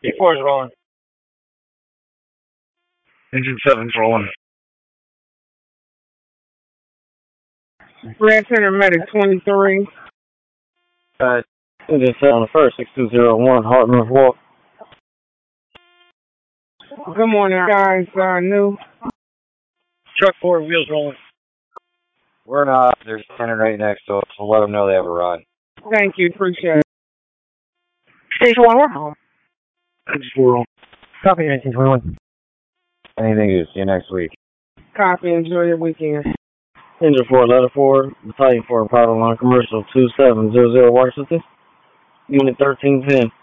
4's rolling. Engine 7's rolling. Grand Center Medic 23. Engine 7 on the first, 6201, Hartman Walk. Good morning, guys. New. Truck 4, wheels rolling. We're not. There's a tenant right next to us. We'll let them know they have a ride. Thank you. Appreciate it. Station 1, we're home. Engine 4 rolling. Copy 1921. Anything good. See you next week. Copy. Enjoy your weekend. Engine 4, letter 4, Battalion 4, Pilot Line Commercial 2700 Washington. Unit 1310.